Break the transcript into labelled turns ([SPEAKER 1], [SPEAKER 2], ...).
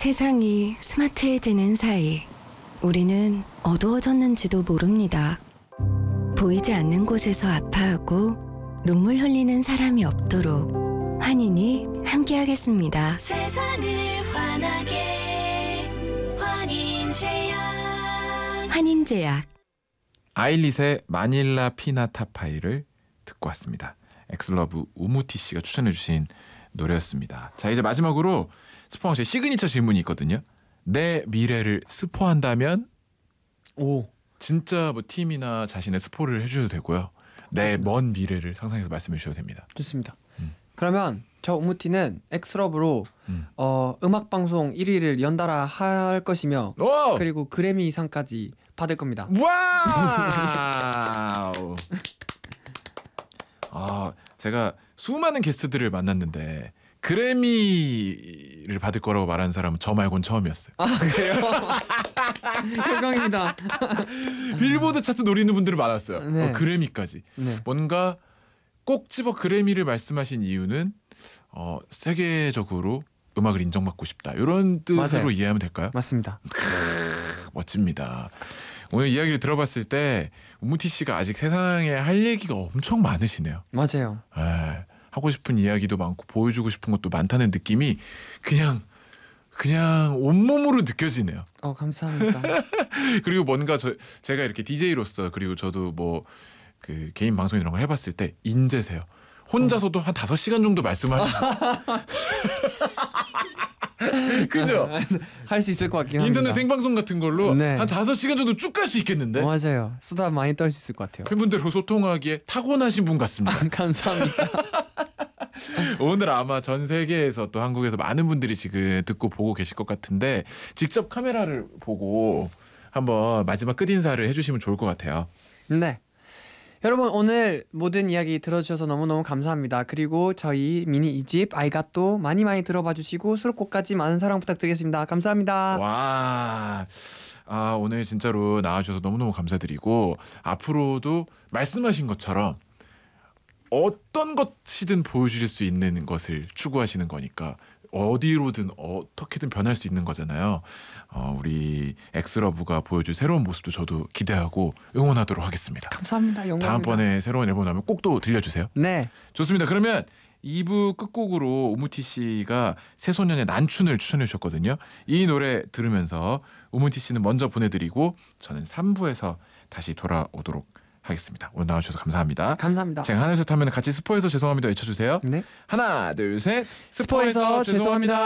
[SPEAKER 1] 세상이 스마트해지는 사이 우리는 어두워졌는지도 모릅니다. 보이지 않는 곳에서 아파하고 눈물 흘리는 사람이 없도록 환인이 함께하겠습니다.
[SPEAKER 2] 세상을 환하게 환인제약.
[SPEAKER 1] 환인제약.
[SPEAKER 3] 아일릿의 마닐라 피나타 파이를 듣고 왔습니다. 엑슬러브 우무티 씨가 추천해주신 노래였습니다. 자, 이제 마지막으로 스포왕 씨의 시그니처 질문이 있거든요. 내 미래를 스포한다면?
[SPEAKER 4] 오,
[SPEAKER 3] 진짜 뭐 팀이나 자신의 스포를 해주셔도 되고요. 내 먼 미래를 상상해서 말씀해 주셔도 됩니다.
[SPEAKER 4] 좋습니다. 그러면 저 우무티는 엑스러브로 음악 방송 1위를 연달아 할 것이며
[SPEAKER 3] 오!
[SPEAKER 4] 그리고 그래미상까지 받을 겁니다.
[SPEAKER 3] 와우! 제가 수많은 게스트들을 만났는데 그래미를 받을 거라고 말하는 사람은 저 말고는 처음이었어요.
[SPEAKER 4] 아, 그래요? 영광입니다.
[SPEAKER 3] 빌보드 차트 노리는 분들은 많았어요.
[SPEAKER 4] 네.
[SPEAKER 3] 그래미까지.
[SPEAKER 4] 네.
[SPEAKER 3] 뭔가 꼭 집어 그래미를 말씀하신 이유는 세계적으로 음악을 인정받고 싶다. 이런 뜻으로
[SPEAKER 4] 맞아요.
[SPEAKER 3] 이해하면 될까요?
[SPEAKER 4] 맞습니다.
[SPEAKER 3] 멋집니다. 오늘 이야기를 들어봤을 때 우무티 씨가 아직 세상에 할 얘기가 엄청 많으시네요.
[SPEAKER 4] 맞아요.
[SPEAKER 3] 하고 싶은 이야기도 많고 보여주고 싶은 것도 많다는 느낌이 그냥 온몸으로 느껴지네요.
[SPEAKER 4] 감사합니다.
[SPEAKER 3] 그리고 뭔가 제가 이렇게 DJ로서 그리고 저도 뭐 그 개인 방송 이런 걸 해봤을 때 인재세요. 혼자서도 한 5시간 정도 말씀하시고 그죠?
[SPEAKER 4] 할 수 있을 것 같긴 합니다.
[SPEAKER 3] 인터넷 생방송 같은 걸로
[SPEAKER 4] 네.
[SPEAKER 3] 한 5시간 정도 쭉 갈 수 있겠는데?
[SPEAKER 4] 맞아요. 수다 많이 떨 수 있을 것 같아요.
[SPEAKER 3] 팬분들과 소통하기에 타고나신 분 같습니다.
[SPEAKER 4] 감사합니다.
[SPEAKER 3] 오늘 아마 전 세계에서 또 한국에서 많은 분들이 지금 듣고 보고 계실 것 같은데 직접 카메라를 보고 한번 마지막 끝인사를 해주시면 좋을 것 같아요.
[SPEAKER 4] 네. 여러분 오늘 모든 이야기 들어주셔서 너무너무 감사합니다. 그리고 저희 미니 2집 아이갓도 많이 들어봐 주시고 수록곡까지 많은 사랑 부탁드리겠습니다. 감사합니다.
[SPEAKER 3] 와, 오늘 진짜로 나와주셔서 너무너무 감사드리고 앞으로도 말씀하신 것처럼 어떤 것이든 보여주실 수 있는 것을 추구하시는 거니까 어디로든 어떻게든 변할 수 있는 거잖아요. 우리 엑스러브가 보여줄 새로운 모습도 저도 기대하고 응원하도록 하겠습니다.
[SPEAKER 4] 감사합니다. 영광입니다.
[SPEAKER 3] 다음번에 새로운 앨범 나오면 꼭 또 들려주세요.
[SPEAKER 4] 네.
[SPEAKER 3] 좋습니다. 그러면 2부 끝곡으로 우무티 씨가 새소년의 난춘을 추천해 주셨거든요. 이 노래 들으면서 우무티 씨는 먼저 보내드리고 저는 3부에서 다시 돌아오도록 하겠습니다. 오늘 나와주셔서 감사합니다.
[SPEAKER 4] 감사합니다.
[SPEAKER 3] 제가 하나 둘 셋 하면 같이 스포해서 죄송합니다 외쳐주세요.
[SPEAKER 4] 네.
[SPEAKER 3] 하나 둘 셋
[SPEAKER 4] 스포해서 죄송합니다.